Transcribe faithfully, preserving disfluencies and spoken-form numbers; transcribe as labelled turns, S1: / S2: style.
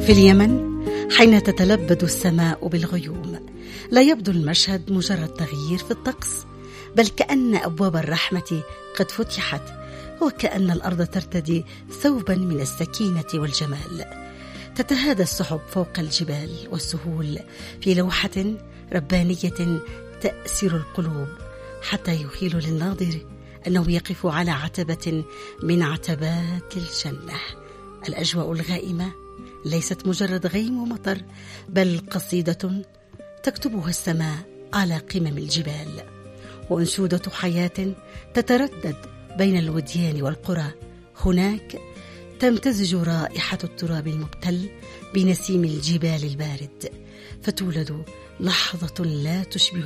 S1: في اليمن حين تتلبد السماء بالغيوم لا يبدو المشهد مجرد تغيير في الطقس، بل كأن أبواب الرحمة قد فتحت، وكأن الأرض ترتدي ثوبا من السكينة والجمال. تتهادى السحب فوق الجبال والسهول في لوحة ربانية تأسر القلوب، حتى يخيل للناظر أنه يقف على عتبة من عتبات الجنة. الأجواء الغائمة ليست مجرد غيم ومطر، بل قصيدة تكتبها السماء على قمم الجبال، وأنشودة حياة تتردد بين الوديان والقرى. هناك تمتزج رائحة التراب المبتل بنسيم الجبال البارد، فتولد لحظة لا تشبه